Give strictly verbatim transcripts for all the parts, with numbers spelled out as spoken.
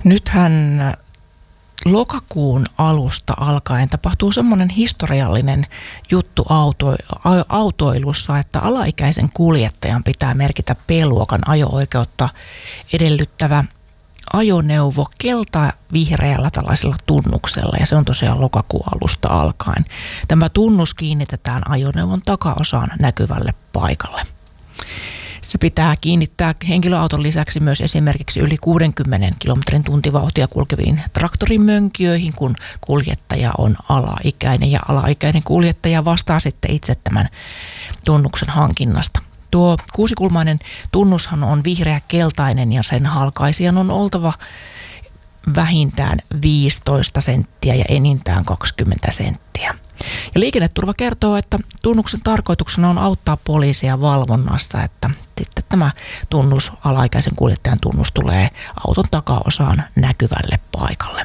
Nythän lokakuun alusta alkaen tapahtuu semmoinen historiallinen juttu auto, autoilussa, että alaikäisen kuljettajan pitää merkitä B-luokan ajo-oikeutta edellyttävä ajoneuvo kelta-vihreällä tällaisella tunnuksella, ja se on tosiaan lokakuun alusta alkaen. Tämä tunnus kiinnitetään ajoneuvon takaosaan näkyvälle paikalle. Se pitää kiinnittää henkilöauton lisäksi myös esimerkiksi yli kuudenkymmenen kilometrin tuntivauhtia kulkeviin traktorimönkijöihin, kun kuljettaja on alaikäinen, ja alaikäinen kuljettaja vastaa sitten itse tämän tunnuksen hankinnasta. Tuo kuusikulmainen tunnushan on vihreä-keltainen, ja sen halkaisijan on oltava vähintään viisitoista senttiä ja enintään kaksikymmentä senttiä. Ja liikenneturva kertoo, että tunnuksen tarkoituksena on auttaa poliisia valvonnassa, että sitten tämä tunnus, alaikäisen kuljettajan tunnus, tulee auton takaosaan näkyvälle paikalle.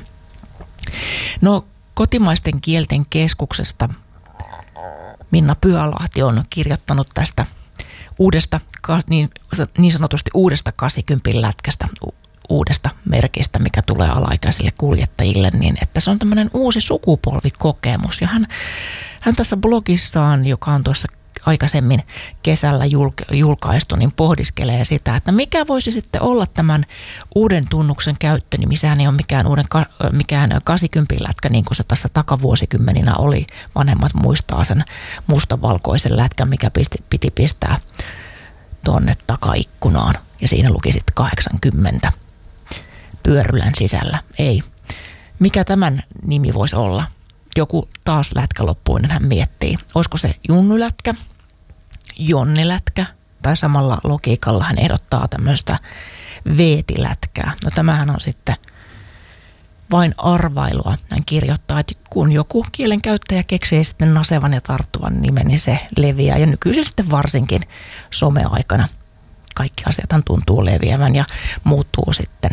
No, kotimaisten kielten keskuksesta Minna Pyhälahti on kirjoittanut tästä uudesta, niin, niin sanotusti uudesta kahdeksankymmenen lätkästä, uudesta merkistä, mikä tulee alaikäisille kuljettajille, niin että se on tämmöinen uusi sukupolvikokemus. Ja hän, hän tässä blogissaan, joka on tuossa aikaisemmin kesällä julk- julkaistu, niin pohdiskelee sitä, että mikä voisi sitten olla tämän uuden tunnuksen käyttö, niin sehän ei ole mikään, uuden, mikään kahdeksankymmenen lätkä, niin kuin se tässä takavuosikymmeninä oli. Vanhemmat muistaa sen mustavalkoisen lätkän, mikä pisti, piti pistää tuonne takaikkunaan, ja siinä luki sitten kahdeksankymmentä pyörylän sisällä. Ei. Mikä tämän nimi voisi olla? Joku taas lätkäloppuinen hän miettii. Olisiko se junnulätkä, jonnilätkä, tai samalla logiikalla hän ehdottaa tämmöistä veetilätkää. No tämähän on sitten vain arvailua. Hän kirjoittaa, että kun joku kielenkäyttäjä keksii sitten nasevan ja tarttuvan nimen, niin se leviää. Ja nykyisin sitten varsinkin someaikana kaikki asiathan tuntuu leviävän ja muuttuu sitten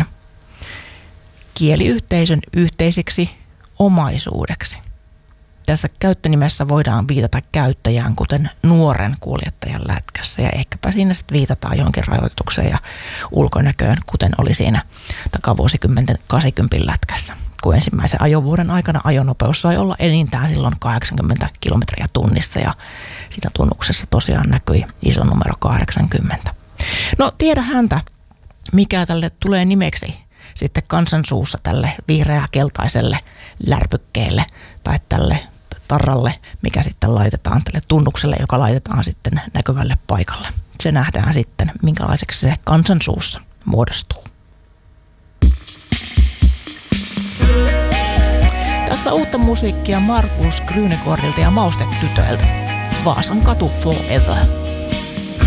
kieliyhteisön yhteiseksi omaisuudeksi. Tässä käyttönimessä voidaan viitata käyttäjään, kuten nuoren kuljettajan lätkässä, ja ehkäpä siinä sitten viitataan johonkin rajoitukseen ja ulkonäköön, kuten oli siinä takavuosikymmenten kahdeksankymmenen lätkässä, kun ensimmäisen ajovuoden aikana ajonopeus sai olla enintään silloin kahdeksankymmentä kilometriä tunnissa, ja siinä tunnuksessa tosiaan näkyi iso numero kahdeksankymmentä. No, tiedä häntä, mikä tälle tulee nimeksi sitten kansansuussa tälle vihreä-keltaiselle lärpykkeelle tai tälle tarralle, mikä sitten laitetaan tälle tunnukselle, joka laitetaan sitten näkyvälle paikalle. Se nähdään sitten, minkälaiseksi se kansansuussa muodostuu. Tässä uutta musiikkia Markus Grünegårdilta ja Maustetytöiltä. Vaasan katu forever.